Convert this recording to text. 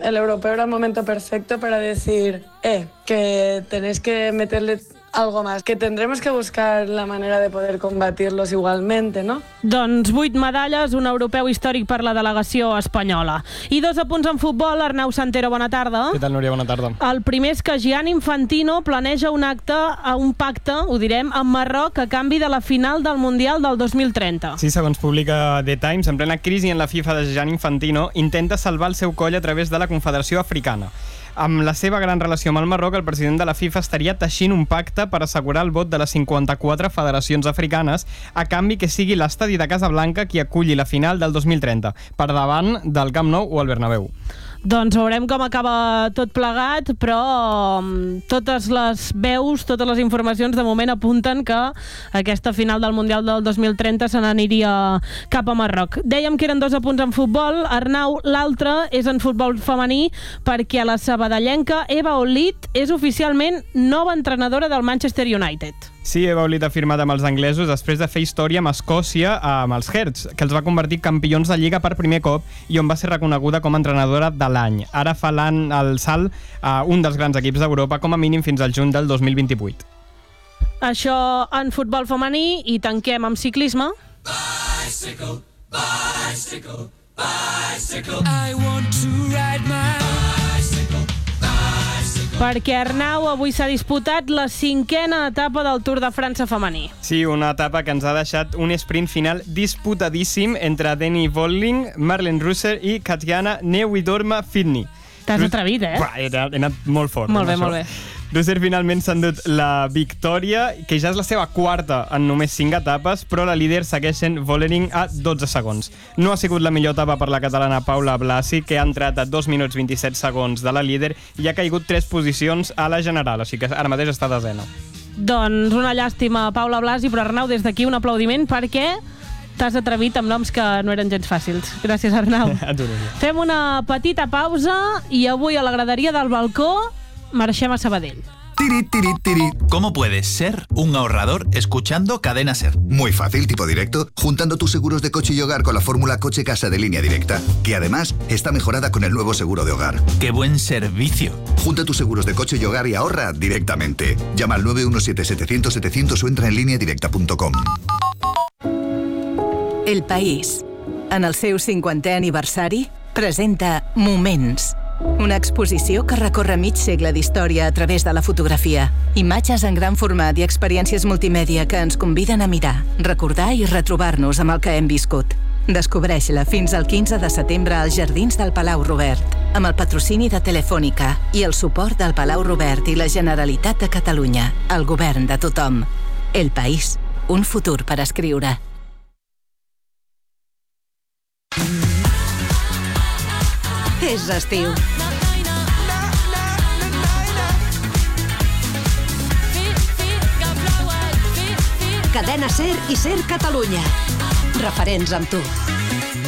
el europeo era el momento perfecto para decir, que tenéis que meterle algo más, que tendremos que buscar la manera de poder combatirlos igualmente, ¿no? Doncs 8 medalles, un europeu històric per la delegació espanyola. I 2 apunts en futbol. Arnau Santero, bona tarda. Què tal, Núria? Bona tarda. El primer és que Gianni Infantino planeja un pacte, ho direm, amb Marroc a canvi de la final del Mundial del 2030. Sí, segons publica The Times, en plena crisi en la FIFA de Gianni Infantino, intenta salvar el seu coll a través de la Confederació Africana. Amb la seva gran relació amb el Marroc, el president de la FIFA estaria teixint un pacte per assegurar el vot de les 54 federacions africanes a canvi que sigui l'estadi de Casablanca qui aculli la final del 2030, per davant del Camp Nou o el Bernabéu. Doncs veurem com acaba tot plegat, però totes les veus, totes les informacions de moment apunten que aquesta final del Mundial del 2030 se n'aniria cap a Marroc. Dèiem que eren 2 apunts en futbol. Arnau, l'altre és en futbol femení, perquè la sabadellenca Eva Olit és oficialment nova entrenadora del Manchester United. Sí, Eva Olit ha firmat amb els anglesos després de fer història amb Escòcia amb els Herts, que els va convertir campions de Lliga per primer cop i on va ser reconeguda com a entrenadora de l'any. Ara fa el salt a un dels grans equips d'Europa, com a mínim fins al juny del 2028. Això en futbol femení, i tanquem amb ciclisme. Bicycle, bicycle, bicycle. I want to ride my bicycle. Perquè, Arnau, avui s'ha disputat la 5a etapa del Tour de França femení. Sí, una etapa que ens ha deixat un sprint final disputadíssim entre Denny Volling, Marlene Reusser i Katiana Niewiadoma-Fidny. T'has atrevit, eh? He anat molt fort. Molt bé, molt bé. Reusser finalment s'ha endut la victòria, que ja és la seva 4a en només 5 etapes, però la líder segueix sent Vollering a 12 segons. No ha sigut la millor etapa per la catalana Paula Blasi, que ha entrat a 2 minuts 27 segons de la líder i ha caigut 3 posicions a la general, així que ara mateix està desena. Doncs una llàstima, Paula Blasi, però Arnau, des d'aquí un aplaudiment perquè t'has atrevit amb noms que no eren gens fàcils. Gràcies, Arnau. Fem una petita pausa i avui a la graderia del balcó marxem a Sabadell. Tiri, tiri, tiri. ¿Cómo puedes ser un ahorrador escuchando Cadena Ser? Muy fácil, tipo directo, juntando tus seguros de coche y hogar con la fórmula Coche-Casa de Línea Directa, que además está mejorada con el nuevo seguro de hogar. ¡Qué buen servicio! Junta tus seguros de coche y hogar y ahorra directamente. Llama al 917-700-700 o entra en lineadirecta.com. El País, en el seu 50è aniversari, presenta Moments, una exposició que recorre mig segle d'història a través de la fotografia. Imatges en gran format i experiències multimèdia que ens conviden a mirar, recordar i retrobar-nos amb el que hem viscut. Descobreix-la fins al 15 de setembre als Jardins del Palau Robert, amb el patrocini de Telefònica i el suport del Palau Robert i la Generalitat de Catalunya, el govern de tothom. El País, un futur per escriure. És estiu. Cadena Ser i Ser Catalunya. Referents amb tu.